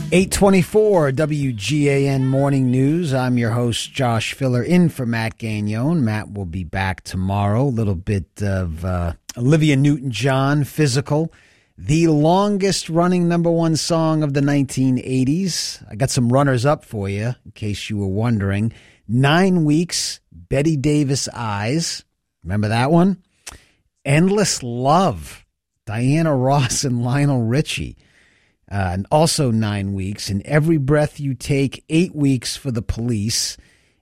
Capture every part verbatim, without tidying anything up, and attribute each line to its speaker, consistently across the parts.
Speaker 1: eight twenty-four W G A N Morning News. I'm your host, Josh Filler, in for Matt Gagnon. Matt will be back tomorrow. A little bit of uh, Olivia Newton-John, Physical, the longest running number one song of the nineteen eighties. I got some runners-up for you, in case you were wondering. Nine Weeks, Betty Davis, Eyes. Remember that one? Endless Love, Diana Ross and Lionel Richie. Uh, and also nine weeks. And Every Breath You Take, eight weeks for the Police.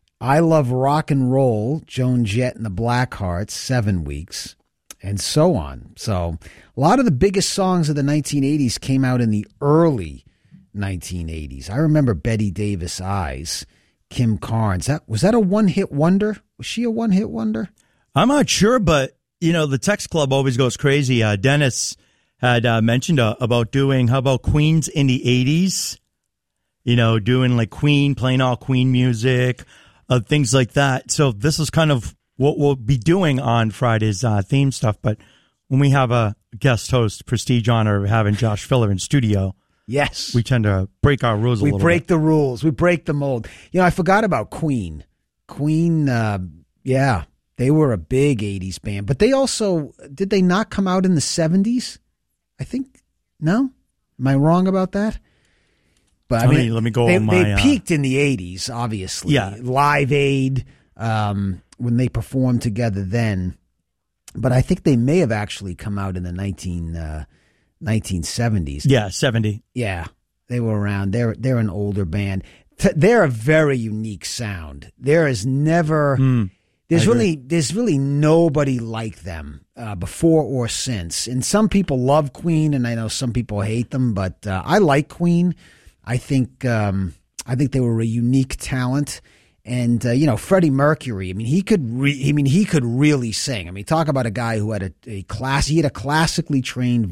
Speaker 1: I Love Rock and Roll, Joan Jett and the Blackhearts, seven weeks. And so on. So a lot of the biggest songs of the nineteen eighties came out in the early nineteen eighties. I remember Betty Davis, Eyes, Kim Carnes. That, was that a one-hit wonder? Was she a one-hit wonder?
Speaker 2: I'm not sure, but, you know, the text club always goes crazy. Uh, Dennis had uh, mentioned uh, about doing, how about Queens in the eighties? You know, doing like Queen, playing all Queen music, uh, things like that. So this is kind of what we'll be doing on Friday's uh, theme stuff. But when we have a guest host, prestige honor of having Josh Filler in studio,
Speaker 1: yes,
Speaker 2: we tend to break our rules a
Speaker 1: we
Speaker 2: little bit.
Speaker 1: We break the rules. We break the mold. You know, I forgot about Queen. Queen, uh, yeah, they were a big eighties band. But they also, did they not come out in the seventies? I think, no? Am I wrong about that? But I
Speaker 2: let
Speaker 1: mean,
Speaker 2: me, let me go
Speaker 1: they,
Speaker 2: on my,
Speaker 1: they peaked uh, in the eighties, obviously.
Speaker 2: Yeah.
Speaker 1: Live Aid, um, when they performed together then. But I think they may have actually come out in the nineteen, uh, nineteen seventies.
Speaker 2: Yeah, seventy.
Speaker 1: Yeah, they were around. They're, they're an older band. They're a very unique sound. There is never... Mm. There's really there's really nobody like them uh, before or since. And some people love Queen, and I know some people hate them, but uh, I like Queen. I think um, I think they were a unique talent. And uh, you know, Freddie Mercury. I mean, he could. Re- I mean, he could really sing. I mean, talk about a guy who had a, a class. He had a classically trained